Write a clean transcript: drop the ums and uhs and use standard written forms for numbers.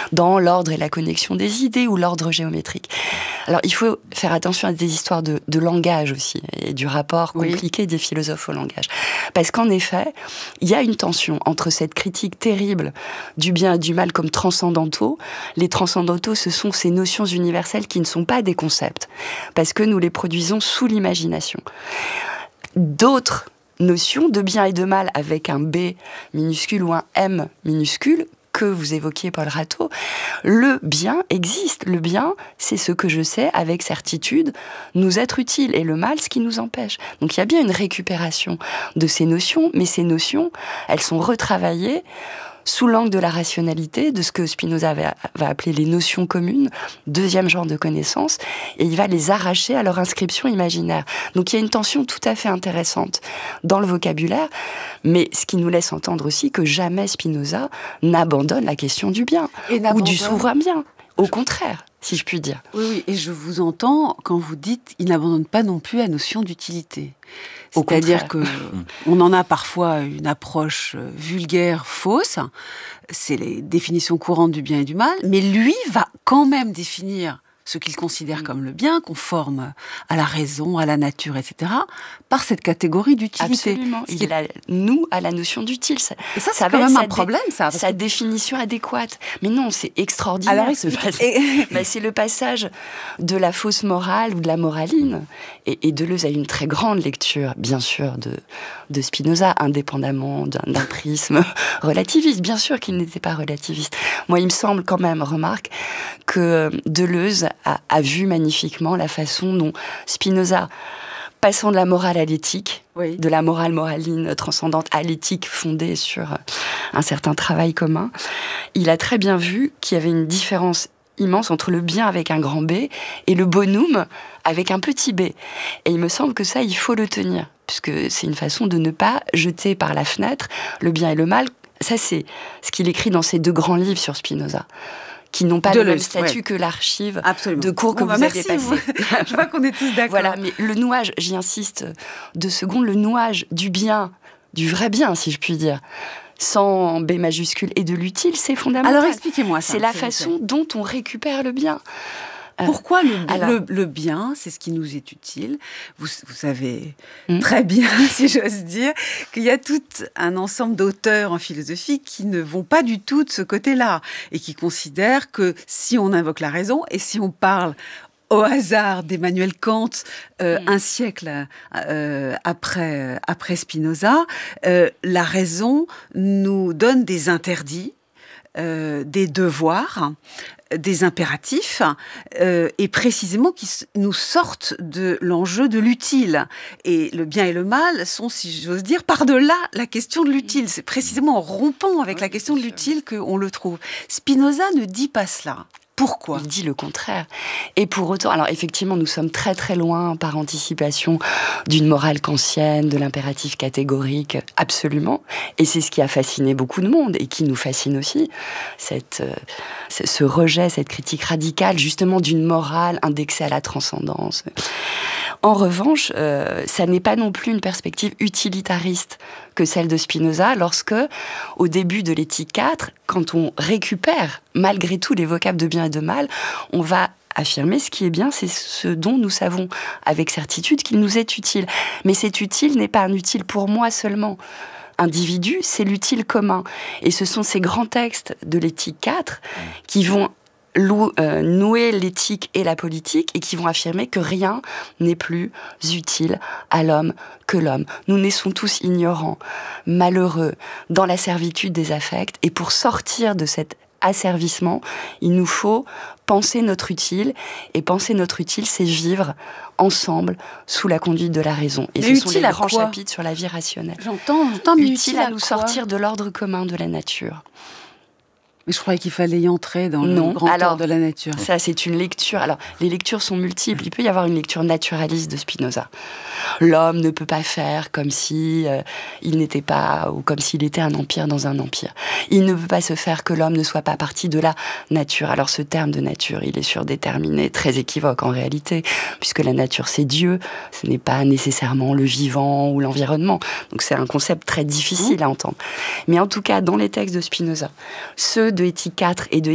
dans l'ordre et la connexion des idées ou l'ordre géométrique. Alors, il faut faire attention à des histoires de langage aussi, et du rapport compliqué des philosophes au langage. Parce qu'en effet, il y a une tension entre cette critique terrible du bien et du mal comme transcendantaux. Les transcendantaux, ce sont ces notions universelles qui ne sont pas des concepts, parce que nous les produisons sous l'imagination. D'autres notions de bien et de mal avec un B minuscule ou un M minuscule, que vous évoquiez, Paul Rateau, le bien existe. Le bien, c'est ce que je sais avec certitude nous être utile, et le mal, ce qui nous empêche. Donc il y a bien une récupération de ces notions, mais ces notions, elles sont retravaillées sous l'angle de la rationalité, de ce que Spinoza va appeler les notions communes, deuxième genre de connaissance, et il va les arracher à leur inscription imaginaire. Donc il y a une tension tout à fait intéressante dans le vocabulaire, mais ce qui nous laisse entendre aussi que jamais Spinoza n'abandonne la question du bien, ou du souverain bien. Au contraire, si je puis dire. Oui, et je vous entends quand vous dites il n'abandonne pas non plus la notion d'utilité. C'est-à-dire qu'on en a parfois une approche vulgaire, fausse, c'est les définitions courantes du bien et du mal, mais lui va quand même définir ce qu'il considère comme le bien, conforme à la raison, à la nature, etc., par cette catégorie d'utilité. Absolument. Il a, nous, à la notion d'utile. Et ça c'est quand même un problème, ça. Sa définition adéquate. Mais non, c'est extraordinaire. Alors, c'est le passage de la fausse morale ou de la moraline. Et Deleuze a une très grande lecture, bien sûr, de Spinoza, indépendamment d'un prisme relativiste. Bien sûr qu'il n'était pas relativiste. Moi, il me semble quand même, remarque, que Deleuze a vu magnifiquement la façon dont Spinoza, passant de la morale à l'éthique, de la morale moraline transcendante à l'éthique fondée sur un certain travail commun, il a très bien vu qu'il y avait une différence immense entre le bien avec un grand B et le bonum avec un petit b. Et il me semble que ça, il faut le tenir, puisque c'est une façon de ne pas jeter par la fenêtre le bien et le mal. Ça, c'est ce qu'il écrit dans ses 2 grands livres sur Spinoza, qui n'ont pas le même statut que l'archive de cours que vous avez passé. Je vois qu'on est tous d'accord. Voilà, mais le nouage, j'y insiste 2 secondes, le nouage du bien, du vrai bien, si je puis dire, sans B majuscule et de l'utile, c'est fondamental. Alors expliquez-moi ça. C'est la façon dont on récupère le bien. Pourquoi le bien, c'est ce qui nous est utile. Vous savez très bien, si j'ose dire, qu'il y a tout un ensemble d'auteurs en philosophie qui ne vont pas du tout de ce côté-là et qui considèrent que si on invoque la raison et si on parle au hasard d'Emmanuel Kant, un siècle après Spinoza, la raison nous donne des interdits, des devoirs, des impératifs, et précisément qui nous sortent de l'enjeu de l'utile. Et le bien et le mal sont, si j'ose dire, par-delà la question de l'utile. C'est précisément en rompant avec la question de l'utile qu'on le trouve. Spinoza ne dit pas cela. Pourquoi ? Il dit le contraire. Et pour autant, alors effectivement, nous sommes très très loin, par anticipation, d'une morale kantienne, de l'impératif catégorique, absolument. Et c'est ce qui a fasciné beaucoup de monde, et qui nous fascine aussi, ce rejet, cette critique radicale, justement, d'une morale indexée à la transcendance. En revanche, ça n'est pas non plus une perspective utilitariste que celle de Spinoza, lorsque, au début de l'éthique 4, quand on récupère malgré tout les vocables de bien et de mal, on va affirmer ce qui est bien, c'est ce dont nous savons avec certitude qu'il nous est utile. Mais cet utile n'est pas un utile pour moi seulement. Individu, c'est l'utile commun. Et ce sont ces grands textes de l'éthique 4 qui vont nouer l'éthique et la politique et qui vont affirmer que rien n'est plus utile à l'homme que l'homme. Nous naissons tous ignorants, malheureux, dans la servitude des affects, et pour sortir de cet asservissement, il nous faut penser notre utile, et penser notre utile, c'est vivre ensemble sous la conduite de la raison. Et ce sont les grands chapitres sur la vie rationnelle. J'entends, mais utile à nous sortir de l'ordre commun de la nature. Mais je croyais qu'il fallait y entrer dans le grand ordre de la nature. Ça, c'est une lecture. Alors, les lectures sont multiples. Il peut y avoir une lecture naturaliste de Spinoza. L'homme ne peut pas faire comme si il n'était pas, ou comme s'il était un empire dans un empire. Il ne peut pas se faire que l'homme ne soit pas partie de la nature. Alors, ce terme de nature, il est surdéterminé, très équivoque en réalité, puisque la nature, c'est Dieu. Ce n'est pas nécessairement le vivant ou l'environnement. Donc, c'est un concept très difficile à entendre. Mais en tout cas, dans les textes de Spinoza, ceux de Éthique 4 et de